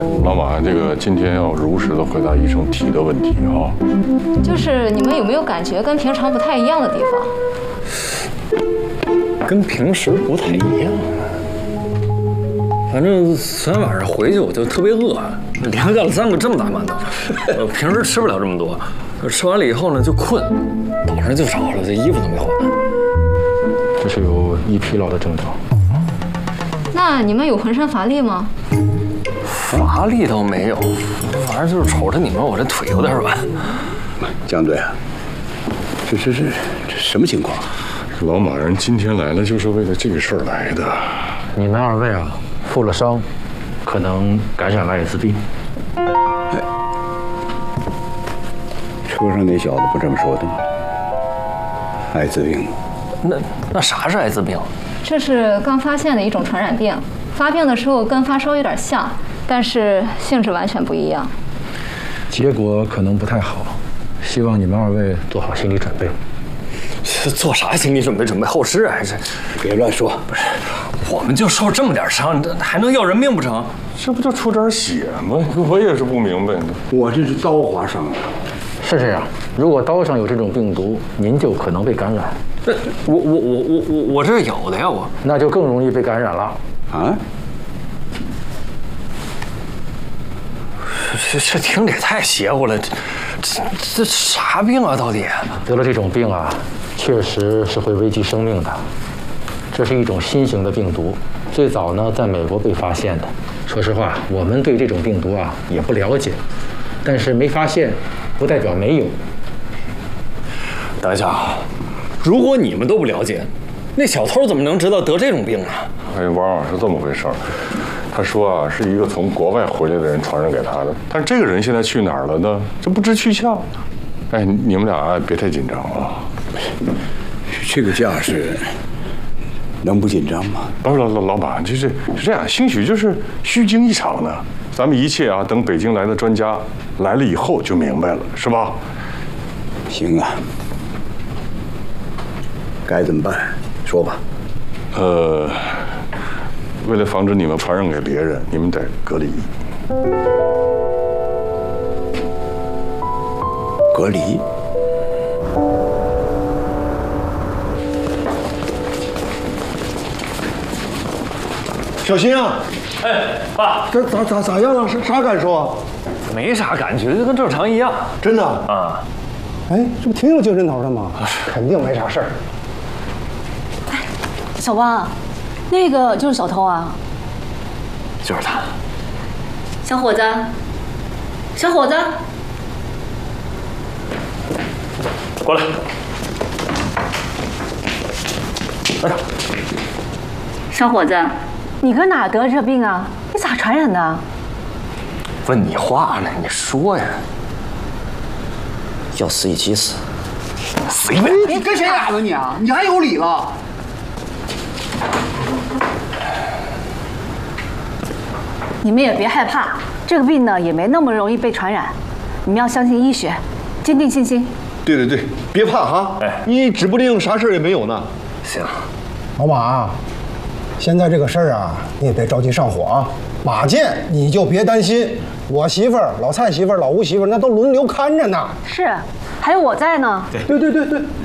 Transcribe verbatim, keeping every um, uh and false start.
老马，这个今天要如实的回答医生提的问题啊。 就是你们有没有感觉跟平常不太一样的地方？跟平时不太一样。反正昨天晚上回去我就特别饿，连干了三个这么大馒头，我平时吃不了这么多。吃完了以后呢就困，早上就着了，这衣服都没换。 这是有易疲劳的症状。 那你们有浑身乏力吗？ 乏力倒没有，反正就是瞅着你们，我这腿有点软。 江队啊，这这这这什么情况？ 老马人今天来了，就是为了这个事儿来的。 你们二位啊，负了伤，可能感染了艾滋病。 哎，车上那小子不这么说的吗？艾滋病。 那那啥是艾滋病？ 这是刚发现的一种传染病，发病的时候跟发烧有点像，但是性质完全不一样。 结果可能不太好，希望你们二位做好心理准备。 做啥心理准备？准备后事还是？ 别乱说， 不是，我们就受这么点伤，还能要人命不成？ 这不就出点血吗？我也是不明白。 我这是刀划伤的。 是这样，如果刀上有这种病毒，您就可能被感染。 这我我我我我我这有的呀，我那就更容易被感染了。 啊？ 这这听着也太邪乎了，这这这啥病啊？到底得了这种病啊，确实是会危及生命的。这是一种新型的病毒，最早呢在美国被发现的。说实话，我们对这种病毒啊也不了解，但是没发现，不代表没有。 等一下，如果你们都不了解，那小偷怎么能知道得这种病呢？ 哎，往往是这么回事儿。他说啊，是一个从国外回来的人传染给他的，但是这个人现在去哪儿了呢？这不知去向。哎，你们俩别太紧张啊。 这个架势能不紧张吗？ 不是老老老马，就是是这样，兴许就是虚惊一场呢。咱们一切啊，等北京来的专家来了以后就明白了，是吧？ 行啊，该怎么办？说吧。 呃。为了防止你们传染给别人，你们得隔离。 隔离？ 小新啊！ 哎，爸， 这咋咋咋样啊？啥啥感受啊？ 没啥感觉，就跟正常一样。 真的啊？ 哎，这不挺有精神头的吗？肯定没啥事儿。 哎，小汪。那个就是小偷啊， 就是他。 小伙子，小伙子， 过来。哎呀， 小伙子，你搁哪得这病啊？你咋传染的？ 问你话呢，你说呀。 要死一起死。 死一遍。 你跟谁打的你啊？你还有理了？ 你们也别害怕，这个病呢也没那么容易被传染，你们要相信医学，坚定信心。 对对对，别怕哈，哎，你指不定啥事儿也没有呢。 行， 老马，现在这个事儿啊，你也别着急上火啊。马健，你就别担心，我媳妇儿、老蔡媳妇儿、老吴媳妇儿那都轮流看着呢。 是，还有我在呢。 对对对对。